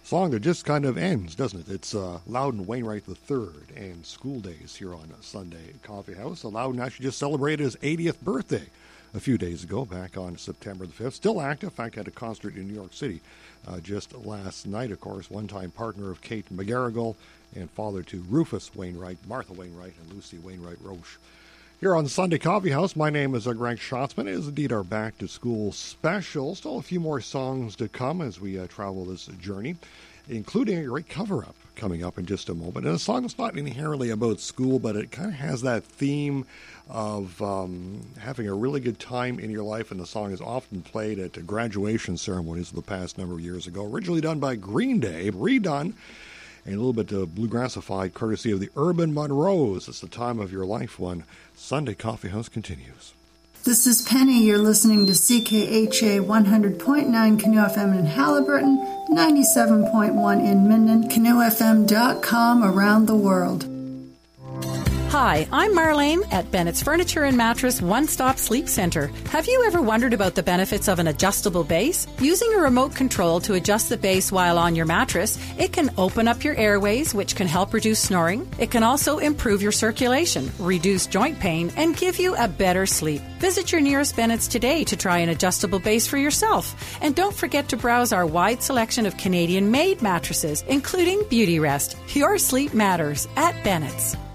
Song that just kind of ends, doesn't it? It's Loudon Wainwright III and School Days here on Sunday Coffee House. Loudon actually just celebrated his 80th birthday a few days ago, back on September the 5th. Still active. In fact, had a concert in New York City just last night, of course. One-time partner of Kate McGarrigle and father to Rufus Wainwright, Martha Wainwright, and Lucy Wainwright-Roche. Here on Sunday Coffee House, my name is Greg Schatzman. It is indeed our back-to-school special. Still a few more songs to come as we travel this journey, including a great cover-up coming up in just a moment. And a song that's not inherently about school, but it kind of has that theme of having a really good time in your life, and the song is often played at graduation ceremonies the past number of years ago. Originally done by Green Day, redone, and a little bit bluegrassified, courtesy of the Urban Monroes. It's the time of your life when Sunday Coffee House continues. This is Penny. You're listening to CKHA 100.9 Canoe FM in Haliburton, 97.1 in Minden, canoefm.com around the world. Hi, I'm Marlene at Bennett's Furniture and Mattress One-Stop Sleep Center. Have you ever wondered about the benefits of an adjustable base? Using a remote control to adjust the base while on your mattress, it can open up your airways, which can help reduce snoring. It can also improve your circulation, reduce joint pain, and give you a better sleep. Visit your nearest Bennett's today to try an adjustable base for yourself. And don't forget to browse our wide selection of Canadian-made mattresses, including Beauty Rest. Your sleep matters at Bennett's.